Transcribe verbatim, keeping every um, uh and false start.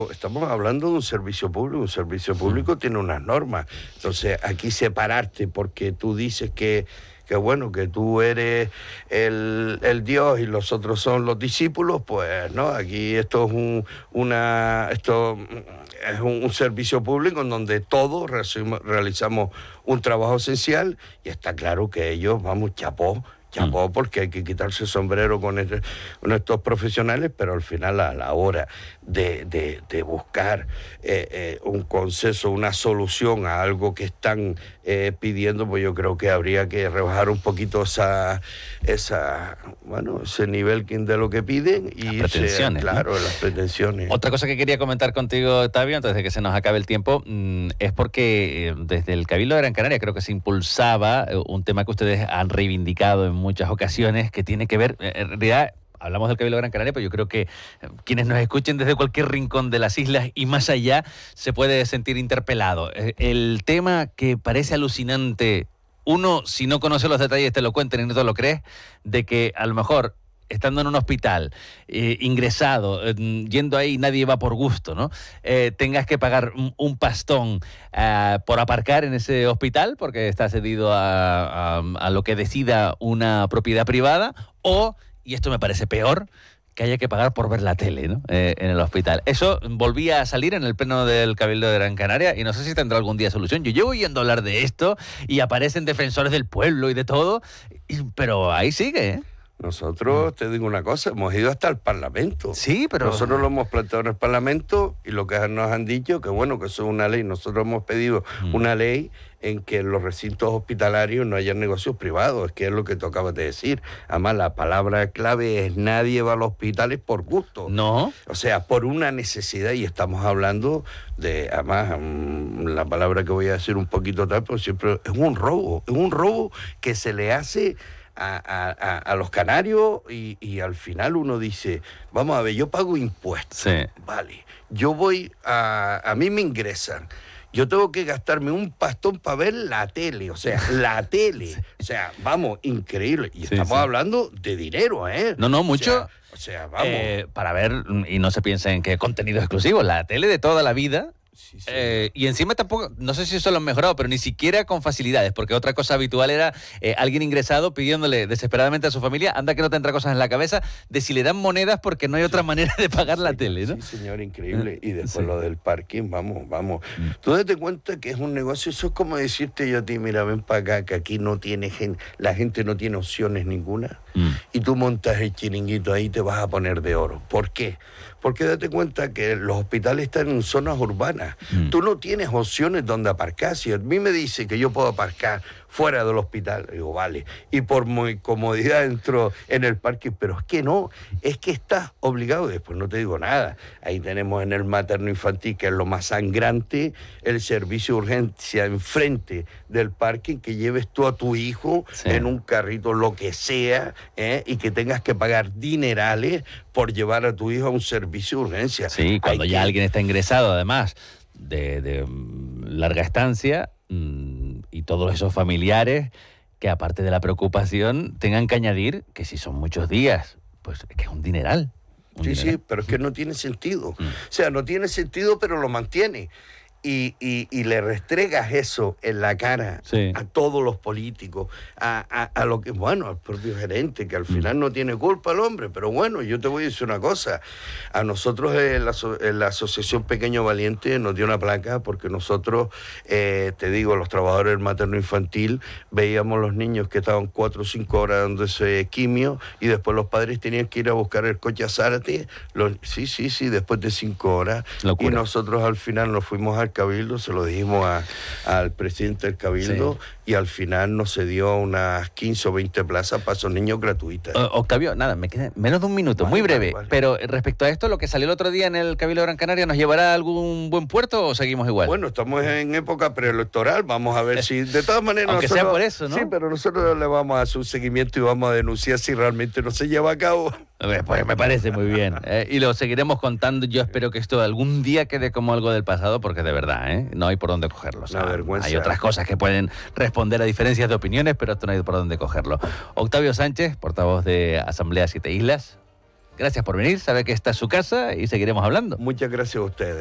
Estamos hablando de un servicio público, un servicio público tiene unas normas, entonces aquí separarte porque tú dices que, que bueno, que tú eres el, el Dios y los otros son los discípulos, pues no, aquí esto es un, una, esto es un, un servicio público en donde todos realizamos un trabajo esencial y está claro que ellos, vamos, chapó, Chapó, porque hay que quitarse el sombrero con, este, con estos profesionales, pero al final a la hora de, de, de buscar eh, eh, un consenso, una solución a algo que están eh, pidiendo, pues yo creo que habría que rebajar un poquito esa, esa bueno, ese nivel de lo que piden y las pretensiones, se, claro, ¿no? las pretensiones. Otra cosa que quería comentar contigo, Octavio, antes de que se nos acabe el tiempo, mmm, es porque eh, desde el Cabildo de Gran Canaria creo que se impulsaba eh, un tema que ustedes han reivindicado en muchas ocasiones, que tiene que ver, en realidad, hablamos del Cabildo de Gran Canaria, pero yo creo que quienes nos escuchen desde cualquier rincón de las islas y más allá se puede sentir interpelado. El tema que parece alucinante, uno, si no conoce los detalles, te lo cuenten y no te lo crees, de que a lo mejor estando en un hospital, eh, ingresado, eh, yendo ahí nadie va por gusto, ¿no? Eh, tengas que pagar un, un pastón eh, por aparcar en ese hospital porque está cedido a, a, a lo que decida una propiedad privada, o, y esto me parece peor, que haya que pagar por ver la tele, ¿no? Eh, en el hospital. Eso volvía a salir en el pleno del Cabildo de Gran Canaria y no sé si tendrá algún día solución. Yo llevo oyendo hablar de esto y aparecen defensores del pueblo y de todo, y, pero ahí sigue, ¿eh? Nosotros, te digo una cosa, hemos ido hasta el Parlamento. Sí, pero... Nosotros lo hemos planteado en el Parlamento y lo que nos han dicho, que bueno, que eso es una ley. Nosotros hemos pedido mm. una ley en que en los recintos hospitalarios no haya negocios privados, es que es lo que tú acabas de decir. Además, la palabra clave es nadie va a los hospitales por gusto. No. O sea, por una necesidad, y estamos hablando de, además, la palabra que voy a decir un poquito tal, pero siempre es un robo, es un robo que se le hace... A, a, a los canarios y, y al final uno dice, vamos a ver, yo pago impuestos, sí. Vale, yo voy a, a mí me ingresan, yo tengo que gastarme un pastón para ver la tele, o sea, la tele, sí. O sea, vamos, increíble, y sí, estamos sí. hablando de dinero, ¿eh? No, no, mucho. O sea, o sea vamos. Eh, para ver, y no se piensen que contenido exclusivo, la tele de toda la vida. Sí, sí. Eh, y encima tampoco, no sé si eso lo han mejorado, pero ni siquiera con facilidades, porque otra cosa habitual era eh, alguien ingresado pidiéndole desesperadamente a su familia, anda que no tendrá cosas en la cabeza, de si le dan monedas porque no hay otra manera de pagar sí, la tele, ¿no? Sí, señor, increíble. Y después sí. lo del parking, vamos, vamos. Mm. Tú date cuenta que es un negocio, eso es como decirte yo a ti, mira, ven para acá, que aquí no tiene gente, la gente no tiene opciones ninguna, mm. y tú montas el chiringuito ahí y te vas a poner de oro. ¿Por qué? Porque date cuenta que los hospitales están en zonas urbanas. Mm. Tú no tienes opciones donde aparcar. Si a mí me dice que yo puedo aparcar fuera del hospital, digo, vale, y por mi comodidad entro en el parque, pero es que no, es que estás obligado. Después no te digo nada. Ahí tenemos en el materno infantil, que es lo más sangrante, el servicio de urgencia enfrente del parque, que lleves tú a tu hijo sí. en un carrito, lo que sea, ¿eh? Y que tengas que pagar dinerales por llevar a tu hijo a un servicio de urgencia. Sí, cuando Hay ya que... alguien está ingresado, además de, de um, larga estancia, mmm, y todos esos familiares que, aparte de la preocupación, tengan que añadir que si son muchos días, pues es que es un dineral. Un sí, dineral. sí, pero es que no tiene sentido. Mm. O sea, no tiene sentido, pero lo mantiene. Y, y, y le restregas eso en la cara sí. a todos los políticos, a, a, a lo que, bueno, al propio gerente, que al final no tiene culpa el hombre, pero bueno, yo te voy a decir una cosa, a nosotros en la, en la Asociación Pequeño Valiente nos dio una placa porque nosotros, eh, te digo, los trabajadores del materno infantil, veíamos los niños que estaban cuatro o cinco horas dándose quimio y después los padres tenían que ir a buscar el coche a Zárate, los, sí, sí, sí, después de cinco horas, Locura. Y nosotros al final nos fuimos al Cabildo, se lo dijimos a, al presidente del Cabildo sí. y al final nos cedió unas quince o veinte plazas para esos niños gratuitas. Uh, Octavio, nada, me queda menos de un minuto, vale, muy breve, vale, vale. Pero respecto a esto, lo que salió el otro día en el Cabildo de Gran Canaria, ¿nos llevará a algún buen puerto o seguimos igual? Bueno, estamos en época preelectoral, vamos a ver si, de todas maneras... Aunque nosotros, sea por eso, ¿no? Sí, pero nosotros le vamos a hacer un seguimiento y vamos a denunciar si realmente no se lleva a cabo. Pues me parece muy bien. ¿eh? Y lo seguiremos contando. Yo espero que esto algún día quede como algo del pasado, porque de verdad, ¿eh? no hay por dónde cogerlo. O sea, Una vergüenza. Hay otras cosas que pueden responder a diferencias de opiniones, pero esto no hay por dónde cogerlo. Octavio Sánchez, portavoz de Asamblea Siete Islas. gracias por venir, sabe que esta es su casa y seguiremos hablando. Muchas gracias a ustedes.